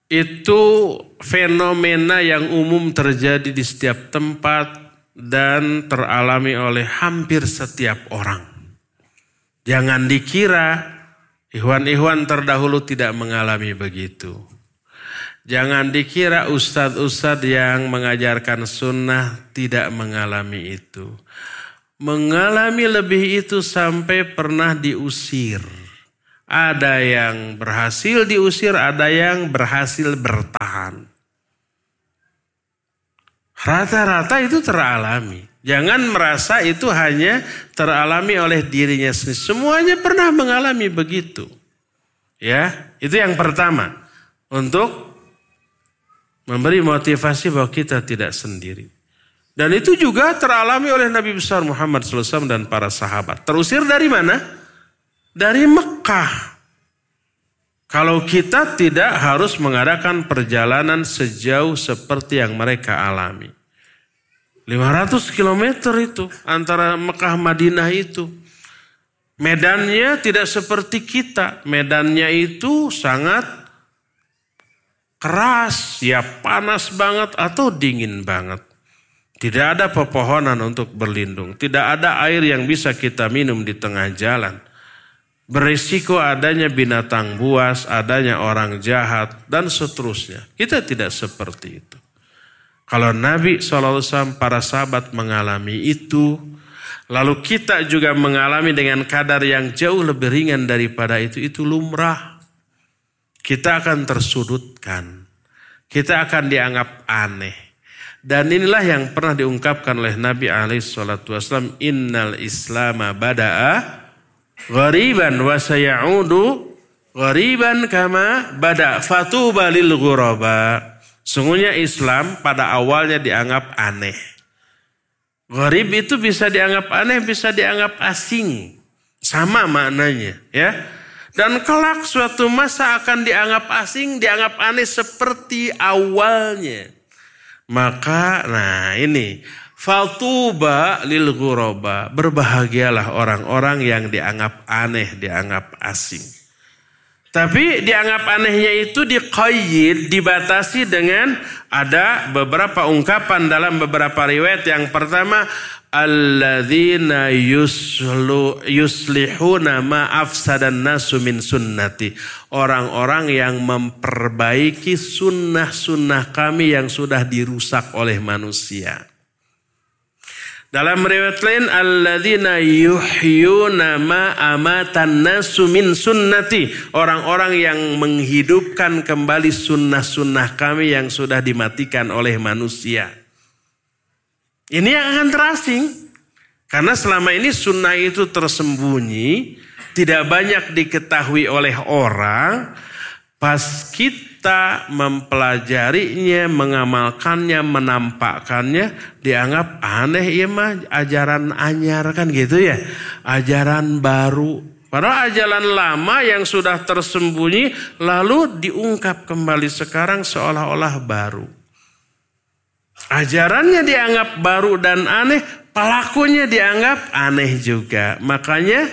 itu fenomena yang umum terjadi di setiap tempat dan teralami oleh hampir setiap orang. Jangan dikira ikhwan-ikhwan terdahulu tidak mengalami begitu. Jangan dikira ustadz-ustadz yang mengajarkan sunnah tidak mengalami itu. Mengalami lebih itu sampai pernah diusir. Ada yang berhasil diusir, ada yang berhasil bertahan. Rata-rata itu teralami. Jangan merasa itu hanya teralami oleh dirinya sendiri. Semuanya pernah mengalami begitu. Ya, itu yang pertama. Untuk memberi motivasi bahwa kita tidak sendiri. Dan itu juga teralami oleh Nabi besar Muhammad SAW dan para sahabat. Terusir dari mana? Dari Mekah. Kalau kita tidak harus mengadakan perjalanan sejauh seperti yang mereka alami. 500 km itu antara Mekah Madinah itu. Medannya tidak seperti kita. Medannya itu sangat keras, ya panas banget atau dingin banget. Tidak ada pepohonan untuk berlindung. Tidak ada air yang bisa kita minum di tengah jalan. Berisiko adanya binatang buas, adanya orang jahat, dan seterusnya. Kita tidak seperti itu. Kalau Nabi SAW, para sahabat mengalami itu, lalu kita juga mengalami dengan kadar yang jauh lebih ringan daripada itu lumrah. Kita akan tersudutkan. Kita akan dianggap aneh. Dan inilah yang pernah diungkapkan oleh Nabi SAW. Innal islama bada'a ghariban wa sayaudu ghariban kama bada fatuba lil ghuraba. Sungguhnya Islam pada awalnya dianggap aneh. Gharib itu bisa dianggap aneh, bisa dianggap asing. Sama maknanya, ya. Dan kelak suatu masa akan dianggap asing, dianggap aneh seperti awalnya. Maka ini fatuba lil ghuraba, berbahagialah orang-orang yang dianggap aneh, dianggap asing. Tapi dianggap anehnya itu diqayyid, dibatasi dengan ada beberapa ungkapan dalam beberapa riwayat. Yang pertama, alladzina yuslihuna ma afsadan nasu min sunnati. Orang-orang yang memperbaiki sunnah-sunnah kami yang sudah dirusak oleh manusia. Dalam riwayat lain, alladzina yuhyuna ma amatan nasu min sunnati. Orang-orang yang menghidupkan kembali sunnah-sunnah kami yang sudah dimatikan oleh manusia. Ini yang akan terasing. Karena selama ini sunnah itu tersembunyi, tidak banyak diketahui oleh orang. Pas kita mempelajarinya, mengamalkannya, menampakkannya, dianggap aneh, ya mah ajaran anyar kan gitu ya. Ajaran baru. Padahal ajaran lama yang sudah tersembunyi lalu diungkap kembali sekarang seolah-olah baru. Ajarannya dianggap baru dan aneh, pelakunya dianggap aneh juga. Makanya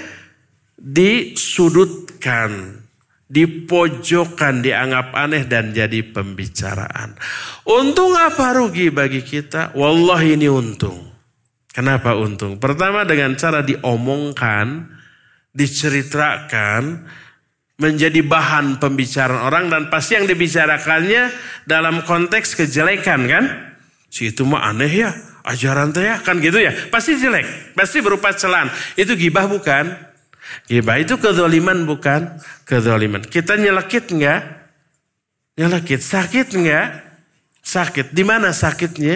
disudutkan, dipojokkan, dianggap aneh dan jadi pembicaraan. Untung apa rugi bagi kita? Wallahi ini untung. Kenapa untung? Pertama dengan cara diomongkan, diceritakan, menjadi bahan pembicaraan orang. Dan pasti yang dibicarakannya dalam konteks kejelekan kan? Si itu mah aneh ya, ajaran teh ya, kan gitu ya. Pasti jelek, pasti berupa celaan. Itu gibah bukan? Gibah itu kezaliman bukan? Kezaliman. Kita nyelekit enggak? Nyelekit. Sakit enggak? Sakit. Di mana sakitnya?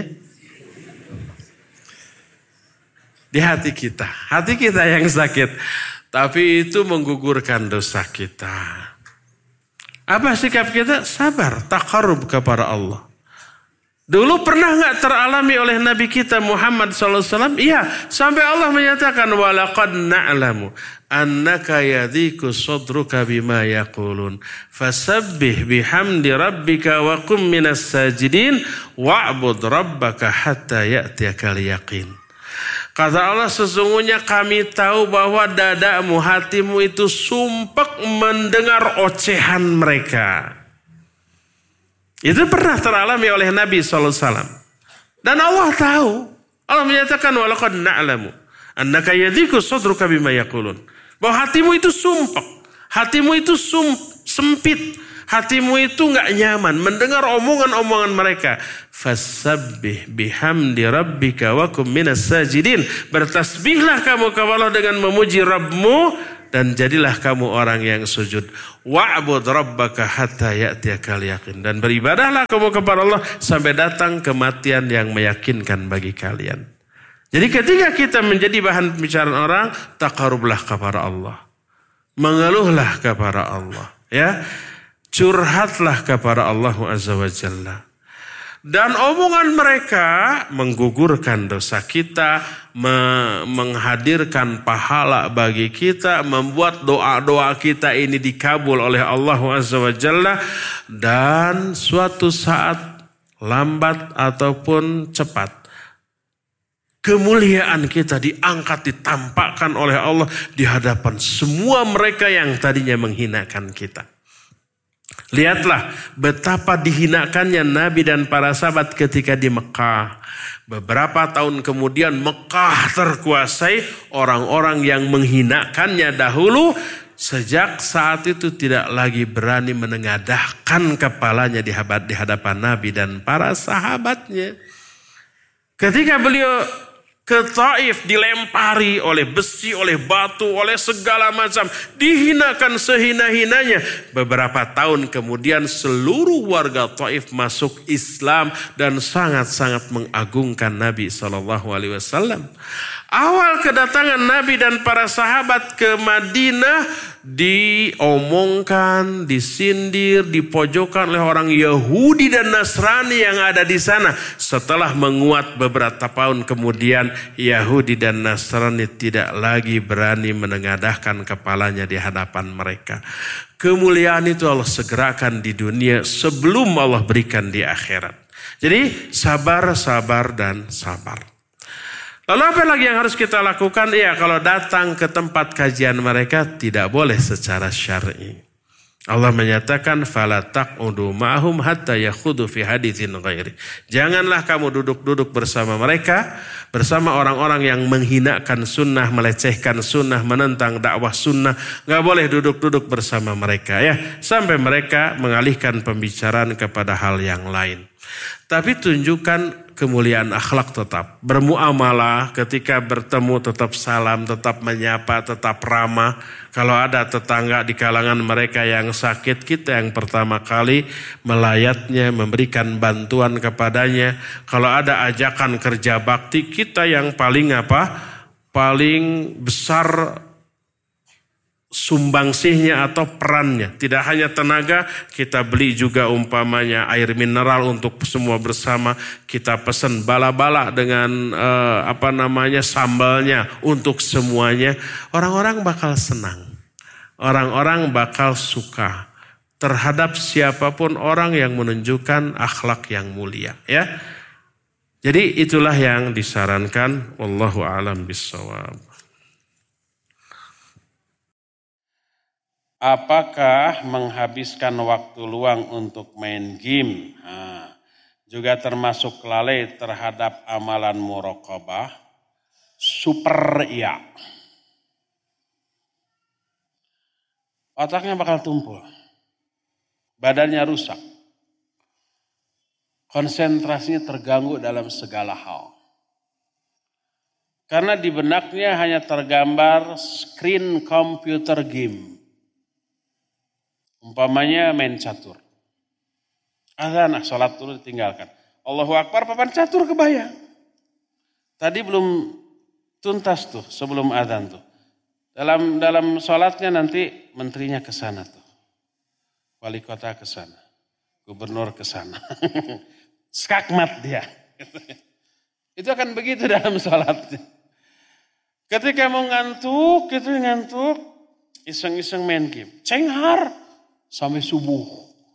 Di hati kita. Hati kita yang sakit. Tapi itu menggugurkan dosa kita. Apa sikap kita? Sabar, taqarrub kepada Allah. Dulu pernah enggak teralami oleh Nabi kita Muhammad SAW? Iya, sampai Allah menyatakan walaqad na'lamu annaka yadhiku sadruka bima yaqulun fasabbih bihamdi rabbika wa qum minas sajidin wa'bud rabbaka hatta ya'tiyakal yaqin. Kata Allah, sesungguhnya kami tahu bahwa dadamu, hatimu itu sumpek mendengar ocehan mereka. Itu pernah teralami oleh Nabi SAW. Dan Allah tahu. Allah menyatakan walaqad na'lamu annaka yadhiku sadruka bima yaqulun. Bahwa hatimu itu sumpek. Hatimu itu sempit. Hatimu itu gak nyaman mendengar omongan-omongan mereka. Fasabbih bihamdi rabbika wa kum minas sajidin. Bertasbihlah kamu kepada Allah dengan memuji Rabbmu dan jadilah kamu orang yang sujud. Wa'bud rabbaka hatta ya'tiyakal yaqin. Dan beribadahlah kamu kepada Allah sampai datang kematian yang meyakinkan bagi kalian. Jadi ketika kita menjadi bahan pembicaraan orang, taqarrublah kepada Allah. Mengeluhlah kepada Allah, ya. Curhatlah kepada Allah Azza wa Jalla. Dan omongan mereka menggugurkan dosa kita, menghadirkan pahala bagi kita, membuat doa-doa kita ini dikabul oleh Allah Azza wa Jalla. Dan suatu saat lambat ataupun cepat, kemuliaan kita diangkat, ditampakkan oleh Allah di hadapan semua mereka yang tadinya menghinakan kita. Lihatlah betapa dihinakannya Nabi dan para sahabat ketika di Mekah. Beberapa tahun kemudian Mekah terkuasai orang-orang yang menghinakannya dahulu. Sejak saat itu tidak lagi berani menengadahkan kepalanya di hadapan Nabi dan para sahabatnya. Ketika beliau ke Taif dilempari oleh besi, oleh batu, oleh segala macam. Dihinakan sehina-hinanya. Beberapa tahun kemudian seluruh warga Taif masuk Islam dan sangat-sangat mengagungkan Nabi SAW. Awal kedatangan Nabi dan para sahabat ke Madinah diomongkan, disindir, dipojokkan oleh orang Yahudi dan Nasrani yang ada di sana. Setelah menguat beberapa tahun kemudian, Yahudi dan Nasrani tidak lagi berani menengadahkan kepalanya di hadapan mereka. Kemuliaan itu Allah segerakan di dunia sebelum Allah berikan di akhirat. Jadi sabar, sabar, dan sabar. Lalu apa lagi yang harus kita lakukan? Ya, kalau datang ke tempat kajian mereka tidak boleh secara syar'i. Allah menyatakan fala taq'udu ma'hum hatta yakhudu fi haditsin ghairi. Janganlah kamu duduk-duduk bersama mereka, bersama orang-orang yang menghinakan sunnah, melecehkan sunnah, menentang dakwah sunnah. Enggak boleh duduk-duduk bersama mereka, ya, sampai mereka mengalihkan pembicaraan kepada hal yang lain. Tapi tunjukkan kemuliaan akhlak tetap. Bermuamalah ketika bertemu tetap salam, tetap menyapa, tetap ramah. Kalau ada tetangga di kalangan mereka yang sakit, kita yang pertama kali melayatnya, memberikan bantuan kepadanya. Kalau ada ajakan kerja bakti, kita yang paling paling besar sumbangsihnya atau perannya. Tidak hanya tenaga, kita beli juga umpamanya air mineral untuk semua bersama. Kita pesan bala-bala dengan sambalnya untuk semuanya. Orang-orang bakal senang. Orang-orang bakal suka terhadap siapapun orang yang menunjukkan akhlak yang mulia, ya. Jadi itulah yang disarankan. Wallahu a'lam bishawab. Apakah menghabiskan waktu luang untuk main game juga termasuk lalai terhadap amalan muraqabah? Super iya. Otaknya bakal tumpul. Badannya rusak. Konsentrasinya terganggu dalam segala hal. Karena di benaknya hanya tergambar screen computer game. Umpamanya main catur. Azan, sholat dulu ditinggalkan. Allahu Akbar, papan catur kebayang. Tadi belum tuntas tuh sebelum azan tuh. Dalam sholatnya nanti menterinya ke sana tuh. Wali kota ke sana. Gubernur ke sana. Skakmat dia. Itu akan begitu dalam sholatnya. Ketika mau ngantuk, iseng-iseng main game. Cenghar. Sampai subuh.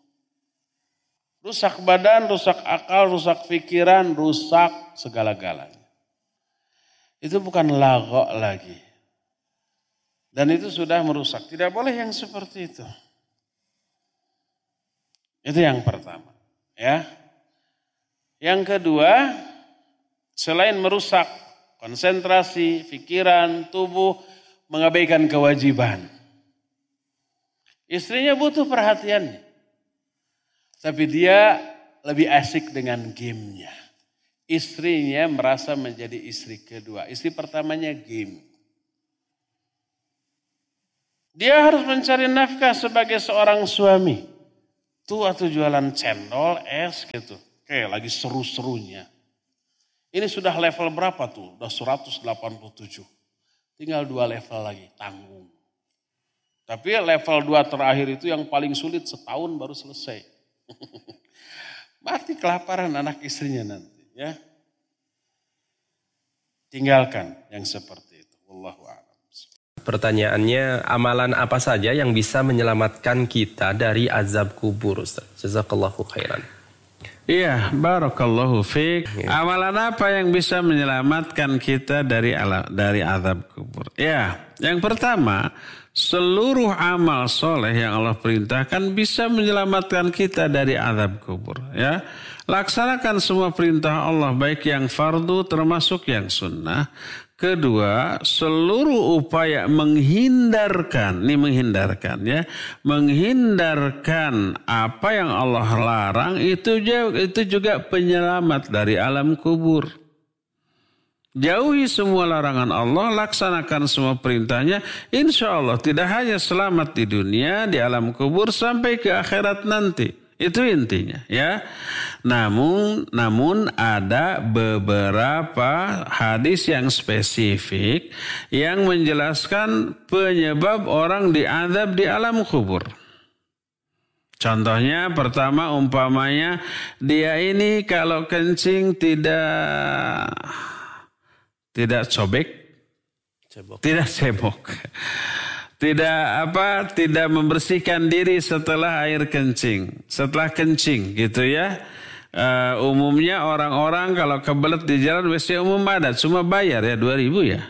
Rusak badan, rusak akal, rusak pikiran, rusak segala-galanya. Itu bukan lagok lagi. Dan itu sudah merusak. Tidak boleh yang seperti itu. Itu yang pertama. Ya. Yang kedua, selain merusak konsentrasi, pikiran, tubuh, mengabaikan kewajiban. Istrinya butuh perhatiannya. Tapi dia lebih asik dengan gamenya. Istrinya merasa menjadi istri kedua. Istri pertamanya game. Dia harus mencari nafkah sebagai seorang suami. Tuh atau jualan cendol, es gitu. Oke, lagi seru-serunya. Ini sudah level berapa tuh? Udah 187. Tinggal 2 level lagi, tanggung. Tapi level 2 terakhir itu yang paling sulit, setahun baru selesai. Mati kelaparan anak istrinya nanti. Ya. Tinggalkan yang seperti itu. Wallahu a'lam. Pertanyaannya, amalan apa saja yang bisa menyelamatkan kita dari azab kubur, Ustaz? Jazakallahu khairan. Iya, barakallahu fiik. Amalan apa yang bisa menyelamatkan kita dari azab kubur? Ya, yang pertama, seluruh amal soleh yang Allah perintahkan bisa menyelamatkan kita dari azab kubur. Ya, laksanakan semua perintah Allah, baik yang fardu termasuk yang sunnah. Kedua, seluruh upaya menghindarkan apa yang Allah larang itu juga penyelamat dari alam kubur. Jauhi semua larangan Allah, laksanakan semua perintahnya, insya Allah tidak hanya selamat di dunia, di alam kubur sampai ke akhirat nanti. Itu intinya ya. Namun ada beberapa hadis yang spesifik yang menjelaskan penyebab orang diazab di alam kubur. Contohnya pertama umpamanya dia ini kalau kencing tidak cebok. Tidak membersihkan diri setelah kencing gitu ya. Umumnya orang-orang kalau kebelet di jalan WC umum ada, cuma bayar ya 2.000 ya.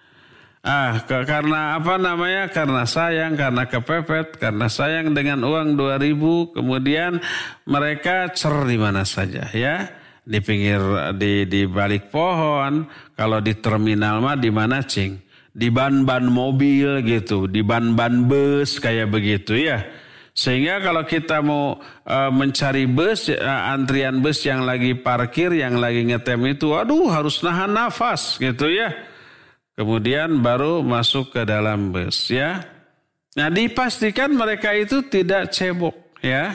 Karena sayang, karena kepepet, karena sayang dengan uang 2.000, kemudian mereka di mana saja ya. Di pinggir, di balik pohon, kalau di terminal mah di mana cing? Di ban-ban mobil gitu, di ban-ban bus kayak begitu ya. Sehingga kalau kita mau mencari bus, antrian bus yang lagi parkir, yang lagi ngetem itu, harus nahan nafas gitu ya. Kemudian baru masuk ke dalam bus ya. Nah, dipastikan mereka itu tidak cebok ya.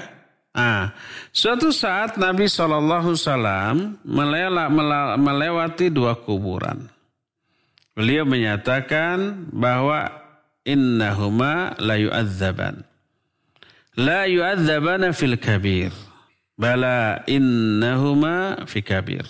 Suatu saat Nabi SAW melewati 2 kuburan. Beliau menyatakan bahwa innahuma la yu'adzaban. La yu'adzabana fil kabir. Bala innahuma fi kabir.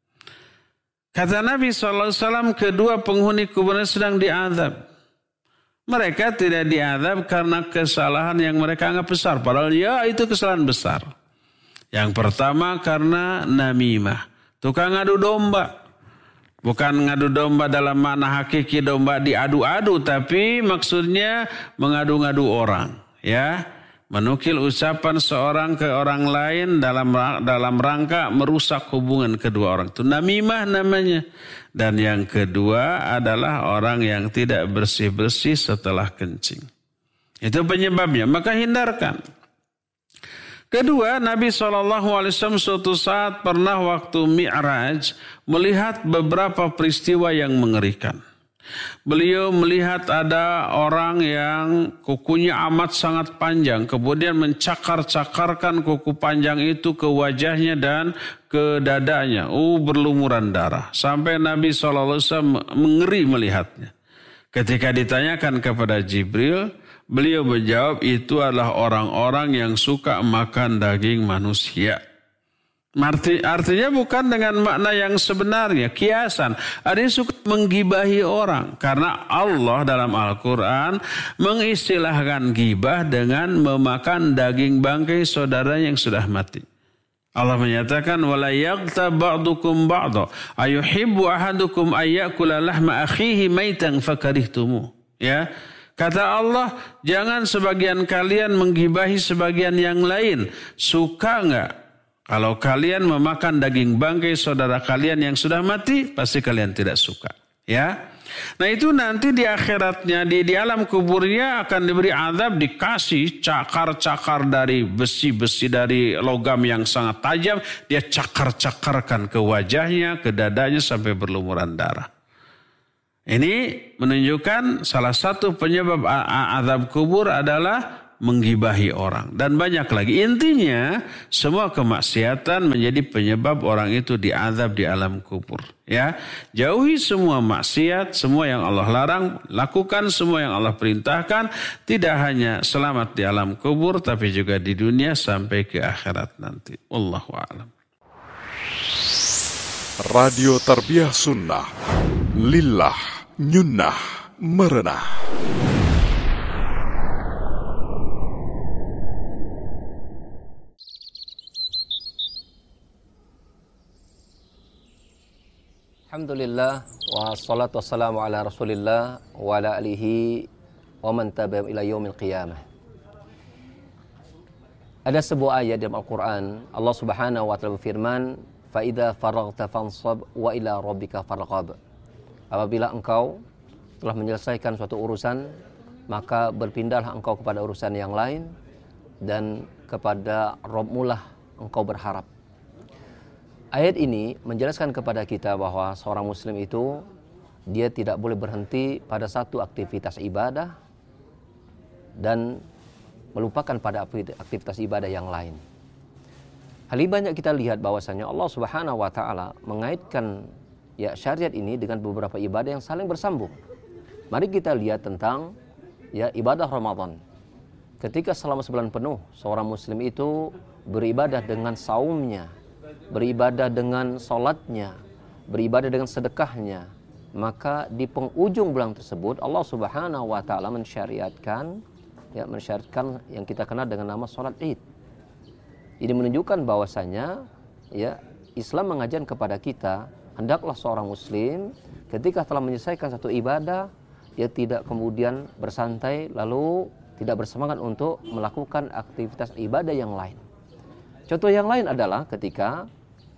Kata Nabi SAW, kedua penghuni kuburan sedang diazab. Mereka tidak diazab karena kesalahan yang mereka anggap besar. Padahal ya itu kesalahan besar. Yang pertama karena namimah. Tukang adu domba. Bukan ngadu domba dalam makna hakiki domba diadu-adu, tapi maksudnya mengadu-ngadu orang, ya. Menukil ucapan seorang ke orang lain dalam rangka merusak hubungan kedua orang. Itu namimah namanya. Dan yang kedua adalah orang yang tidak bersih-bersih setelah kencing. Itu penyebabnya, maka hindarkan. Kedua, Nabi SAW suatu saat pernah waktu Mi'raj melihat beberapa peristiwa yang mengerikan. Beliau melihat ada orang yang kukunya amat sangat panjang, kemudian mencakar-cakarkan kuku panjang itu ke wajahnya dan ke dadanya. Berlumuran darah. Sampai Nabi SAW mengeri melihatnya. Ketika ditanyakan kepada Jibril, beliau menjawab itu adalah orang-orang yang suka makan daging manusia. Artinya bukan dengan makna yang sebenarnya, kiasan. Ada yang suka menggibahi orang. Karena Allah dalam Al-Quran mengistilahkan gibah dengan memakan daging bangkai saudara yang sudah mati. Allah menyatakan wala yaghtab ba'dukum ba'dha ayuhibbu ahadukum ayyakula lahma akhihi maitan fakarihtumu. Ya. Kata Allah, jangan sebagian kalian menggibahi sebagian yang lain. Suka enggak Kalau kalian memakan daging bangkai saudara kalian yang sudah mati, pasti kalian tidak suka. Ya, nah itu nanti di akhiratnya, di alam kuburnya akan diberi azab, dikasih cakar-cakar dari besi-besi dari logam yang sangat tajam, dia cakar-cakarkan ke wajahnya, ke dadanya sampai berlumuran darah. Ini menunjukkan salah satu penyebab azab kubur adalah menggibahi orang. Dan banyak lagi. Intinya semua kemaksiatan menjadi penyebab orang itu diazab di alam kubur. Ya, jauhi semua maksiat, semua yang Allah larang, lakukan semua yang Allah perintahkan. Tidak hanya selamat di alam kubur, tapi juga di dunia sampai ke akhirat nanti. Wallahu a'lam. Radio Tarbiyah Sunnah, Lillah, Nyunnah, Merenah. Alhamdulillah wassalatu wassalamu ala Rasulillah wa ala alihi wa man tabi'ahum ila yaumil qiyamah. Ada sebuah ayat dalam Al-Qur'an, Allah Subhanahu wa taala berfirman, "Fa idza faraghta fansab wa ila rabbika farghab." Apabila engkau telah menyelesaikan suatu urusan, maka berpindahlah engkau kepada urusan yang lain dan kepada Rabbmu lah engkau berharap. Ayat ini menjelaskan kepada kita bahwa seorang muslim itu dia tidak boleh berhenti pada satu aktivitas ibadah dan melupakan pada aktivitas ibadah yang lain. Hal ini banyak kita lihat bahwasanya Allah Subhanahu wa taala mengaitkan syariat ini dengan beberapa ibadah yang saling bersambung. Mari kita lihat tentang ibadah Ramadan. Ketika selama sebulan penuh seorang muslim itu beribadah dengan saumnya, beribadah dengan sholatnya, beribadah dengan sedekahnya, maka di penghujung bulan tersebut Allah Subhanahu wa taala mensyariatkan yang kita kenal dengan nama sholat Id. Ini menunjukkan bahwasanya Islam mengajarkan kepada kita hendaklah seorang muslim ketika telah menyelesaikan satu ibadah, dia tidak kemudian bersantai lalu tidak bersemangat untuk melakukan aktivitas ibadah yang lain. Contoh yang lain adalah ketika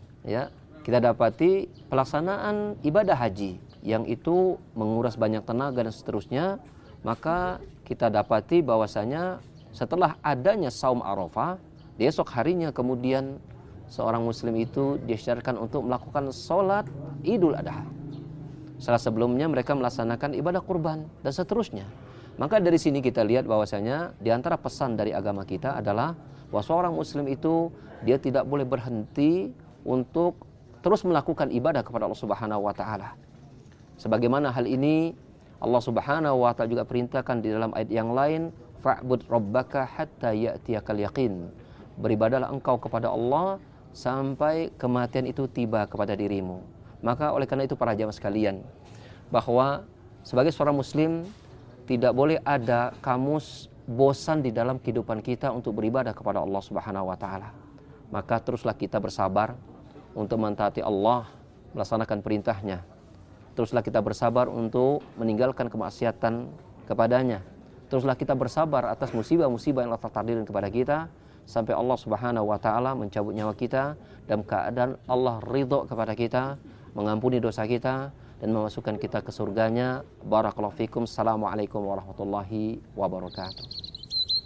kita dapati pelaksanaan ibadah haji yang itu menguras banyak tenaga dan seterusnya, maka kita dapati bahwasanya setelah adanya saum Arafah, di esok harinya kemudian seorang muslim itu disyariatkan untuk melakukan sholat Idul Adha. Setelah sebelumnya mereka melaksanakan ibadah kurban dan seterusnya. Maka dari sini kita lihat bahwasanya di antara pesan dari agama kita adalah bahwa seorang muslim itu dia tidak boleh berhenti untuk terus melakukan ibadah kepada Allah Subhanahu wa taala. Sebagaimana hal ini Allah Subhanahu wa taala juga perintahkan di dalam ayat yang lain, fa'bud rabbaka hatta ya'tiyakal yaqin. Beribadahlah engkau kepada Allah sampai kematian itu tiba kepada dirimu. Maka oleh karena itu para jamaah sekalian, bahwa sebagai seorang muslim tidak boleh ada kamus bosan di dalam kehidupan kita untuk beribadah kepada Allah Subhanahu wa taala. Maka teruslah kita bersabar untuk mentaati Allah, melaksanakan perintahnya. Teruslah kita bersabar untuk meninggalkan kemaksiatan kepadanya. Teruslah kita bersabar atas musibah-musibah yang Allah takdirkan kepada kita sampai Allah Subhanahu wa taala mencabut nyawa kita dalam keadaan Allah ridho kepada kita, mengampuni dosa kita dan memasukkan kita ke surganya. Barakallahu fikum. Assalamualaikum warahmatullahi wabarakatuh.